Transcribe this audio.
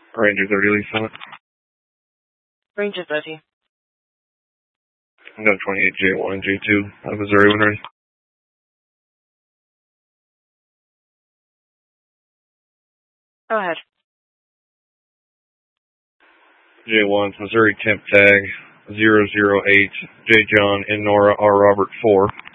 Ranger 30, lease on it. Ranger 30. I'm going 28J1 and J2 out of Missouri when ready. Go ahead. J1's Missouri temp tag 008 J John N Nora R Robert 4.